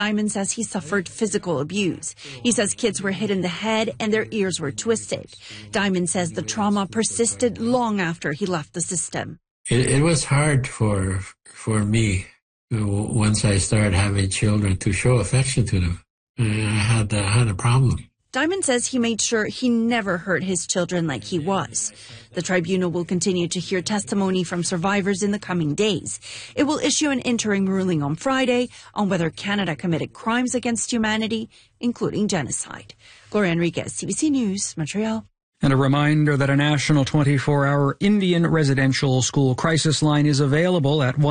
Diamond says he suffered physical abuse. He says kids were hit in the head and their ears were twisted. Diamond says the trauma persisted long after he left the system. It was hard for me once I started having children to show affection to them. I had a problem. Diamond says he made sure he never hurt his children like he was. The tribunal will continue to hear testimony from survivors in the coming days. It will issue an interim ruling on Friday on whether Canada committed crimes against humanity, including genocide. Gloria Enriquez, CBC News, Montreal. And a reminder that a national 24-hour Indian residential school crisis line is available at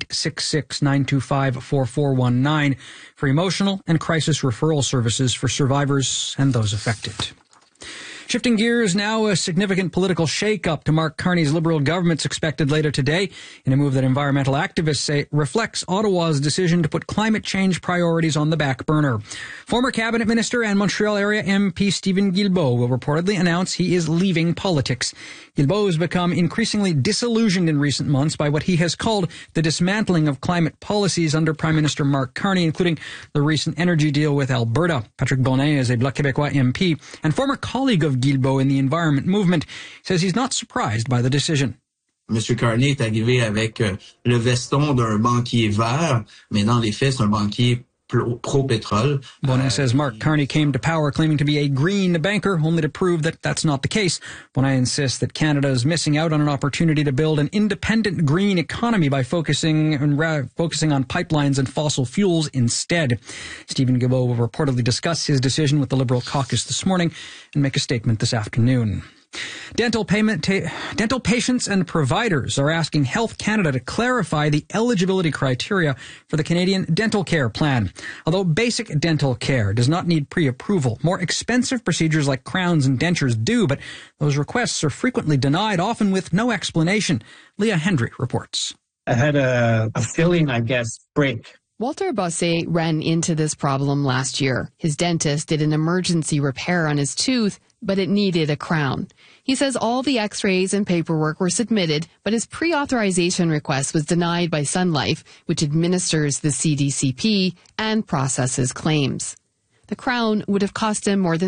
1-866-925-4419 for emotional and crisis referral services for survivors and those affected. Shifting gears now, a significant political shake-up to Mark Carney's Liberal government's expected later today in a move that environmental activists say reflects Ottawa's decision to put climate change priorities on the back burner. Former cabinet minister and Montreal area MP Stephen Guilbeault will reportedly announce he is leaving politics. Guilbeault has become increasingly disillusioned in recent months by what he has called the dismantling of climate policies under Prime Minister Mark Carney, including the recent energy deal with Alberta. Patrick Bonin is a Bloc Québécois MP and former colleague of Guilbeault in the environment movement, says he's not surprised by the decision. M. Carney est arrivé avec le veston d'un banquier vert, mais dans les faits, c'est un banquier pro-pétrole. Bonin says Mark Carney came to power claiming to be a green banker, only to prove that that's not the case. Bonin insists that Canada is missing out on an opportunity to build an independent green economy by focusing on pipelines and fossil fuels instead. Stephen Guilbeault will reportedly discuss his decision with the Liberal caucus this morning and make a statement this afternoon. Dental patients and providers are asking Health Canada to clarify the eligibility criteria for the Canadian Dental Care Plan. Although basic dental care does not need pre-approval, more expensive procedures like crowns and dentures do, but those requests are frequently denied, often with no explanation. Leah Hendry reports. I had a filling, break. Walter Bossé ran into this problem last year. His dentist did an emergency repair on his tooth, but it needed a crown. He says all the x-rays and paperwork were submitted, but his pre-authorization request was denied by Sun Life, which administers the CDCP and processes claims. The crown would have cost him more than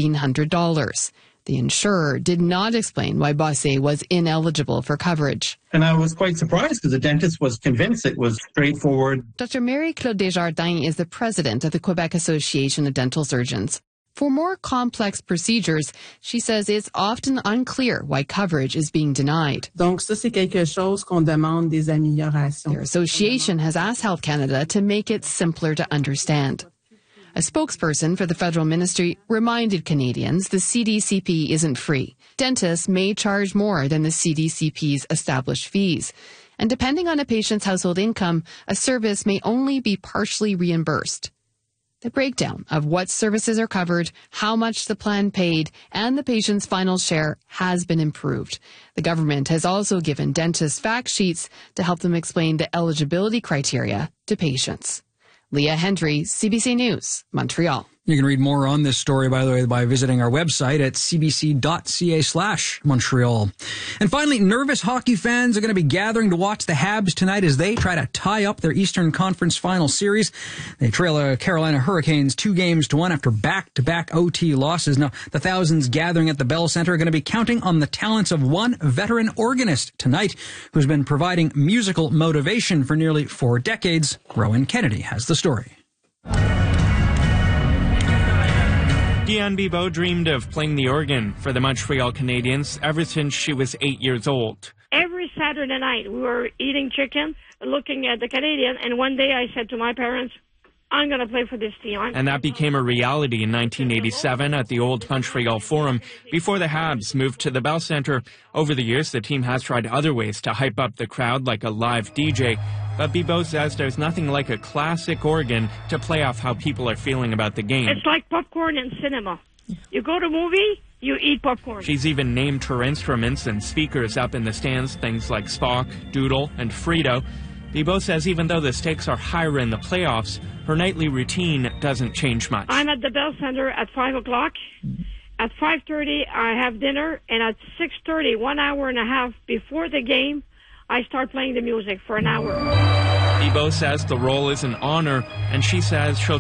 $1,600. The insurer did not explain why Bossé was ineligible for coverage. And I was quite surprised because the dentist was convinced it was straightforward. Dr. Marie-Claude Desjardins is the president of the Quebec Association of Dental Surgeons. For more complex procedures, she says it's often unclear why coverage is being denied. Donc ça, c'est quelque chose qu'on demande des améliorations. Their association has asked Health Canada to make it simpler to understand. A spokesperson for the federal ministry reminded Canadians the CDCP isn't free. Dentists may charge more than the CDCP's established fees. And depending on a patient's household income, a service may only be partially reimbursed. The breakdown of what services are covered, how much the plan paid, and the patient's final share has been improved. The government has also given dentists fact sheets to help them explain the eligibility criteria to patients. Leah Hendry, CBC News, Montreal. You can read more on this story, by the way, by visiting our website at cbc.ca/Montreal. And finally, nervous hockey fans are going to be gathering to watch the Habs tonight as they try to tie up their Eastern Conference final series. They trail the Carolina Hurricanes 2-1 after back-to-back OT losses. Now, the thousands gathering at the Bell Center are going to be counting on the talents of one veteran organist tonight who's been providing musical motivation for nearly 4 decades. Rowan Kennedy has the story. Diane Bibeau dreamed of playing the organ for the Montreal Canadiens ever since she was 8 years old. Every Saturday night we were eating chicken, looking at the Canadian, and one day I said to my parents, I'm going to play for this team. And that became a reality in 1987 at the old Montreal Forum before the Habs moved to the Bell Centre. Over the years, the team has tried other ways to hype up the crowd like a live DJ. But Bibeau says there's nothing like a classic organ to play off how people are feeling about the game. It's like popcorn in cinema. You go to a movie, you eat popcorn. She's even named her instruments and speakers up in the stands, things like Spock, Doodle, and Frito. Bibeau says even though the stakes are higher in the playoffs, her nightly routine doesn't change much. I'm at the Bell Center at 5 o'clock. At 5:30, I have dinner, and at 6:30, 1 hour and a half before the game, I start playing the music for an hour. Bibeau says the role is an honor, and she says she'll